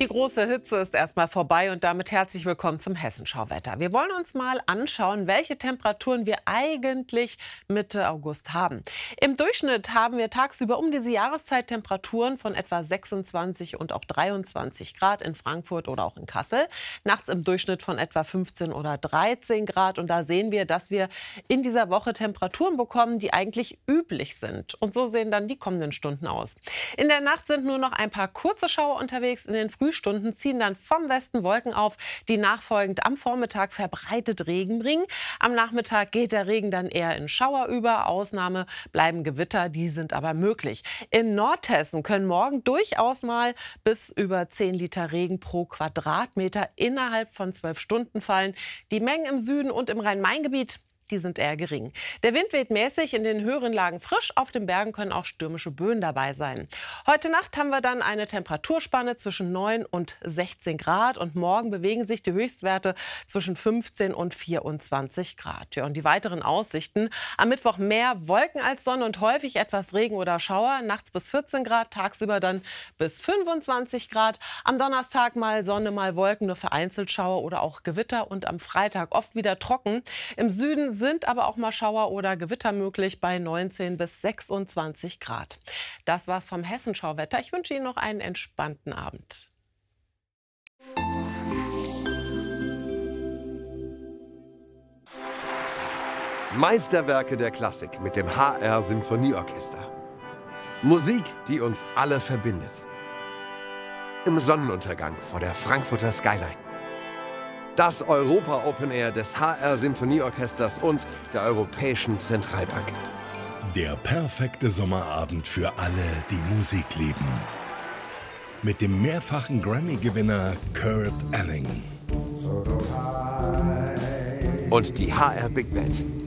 Die große Hitze ist erstmal vorbei und damit herzlich willkommen zum Hessenschau-Wetter. Wir wollen uns mal anschauen, welche Temperaturen wir eigentlich Mitte August haben. Im Durchschnitt haben wir tagsüber um diese Jahreszeit Temperaturen von etwa 26 und auch 23 Grad in Frankfurt oder auch in Kassel. Nachts im Durchschnitt von etwa 15 oder 13 Grad. Und da sehen wir, dass wir in dieser Woche Temperaturen bekommen, die eigentlich üblich sind. Und so sehen dann die kommenden Stunden aus. In der Nacht sind nur noch ein paar kurze Schauer unterwegs. In den Frühstunden ziehen dann vom Westen Wolken auf, die nachfolgend am Vormittag verbreitet Regen bringen. Am Nachmittag geht der Regen dann eher in Schauer über. Ausnahme bleiben Gewitter, die sind aber möglich. In Nordhessen können morgen durchaus mal bis über 10 Liter Regen pro Quadratmeter innerhalb von 12 Stunden fallen. Die Mengen im Süden und im Rhein-Main-Gebiet, die sind eher gering. Der Wind weht mäßig, in den höheren Lagen frisch. Auf den Bergen können auch stürmische Böen dabei sein. Heute Nacht haben wir dann eine Temperaturspanne zwischen 9 und 16 Grad. Und morgen bewegen sich die Höchstwerte zwischen 15 und 24 Grad. Ja, und die weiteren Aussichten: am Mittwoch mehr Wolken als Sonne und häufig etwas Regen oder Schauer. Nachts bis 14 Grad, tagsüber dann bis 25 Grad. Am Donnerstag mal Sonne, mal Wolken, nur vereinzelt Schauer oder auch Gewitter. Und am Freitag oft wieder trocken. Im Süden sind aber auch mal Schauer oder Gewitter möglich bei 19 bis 26 Grad. Das war's vom Hessenschau-Wetter. Ich wünsche Ihnen noch einen entspannten Abend. Meisterwerke der Klassik mit dem HR Symphonieorchester. Musik, die uns alle verbindet. Im Sonnenuntergang vor der Frankfurter Skyline. Das Europa Open Air des HR Symphonieorchesters und der Europäischen Zentralbank. Der perfekte Sommerabend für alle, die Musik lieben. Mit dem mehrfachen Grammy-Gewinner Kurt Elling. Und die HR Big Band.